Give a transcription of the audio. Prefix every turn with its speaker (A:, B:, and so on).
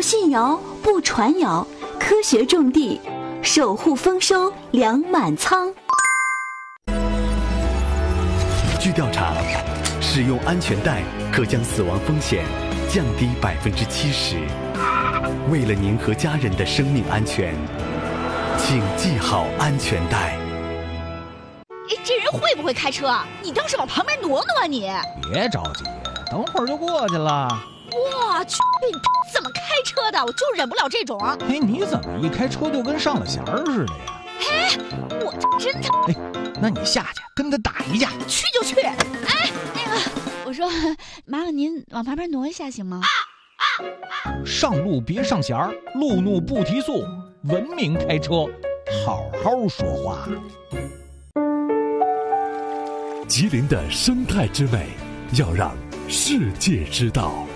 A: 信谣，不传谣，科学种地，守护丰收粮满仓。
B: 据调查，使用安全带可将死亡风险降低70%。为了您和家人的生命安全，请系好安全带。
C: 这人会不会开车？你倒是往旁边挪挪啊你！
D: 别着急，等会儿就过去了。
C: 我去，你怎么开车的？我就忍不了这种。
D: 哎，你怎么一开车就跟上了弦儿似的呀？
C: 哎，我真的……
D: 哎，那你下去跟他打一架。
C: 去就去。哎，那个，我说，麻烦您往旁边挪一下行吗？
D: 上路别上弦儿，路怒不提速，文明开车，好好说话。
E: 吉林的生态之美，要让世界知道。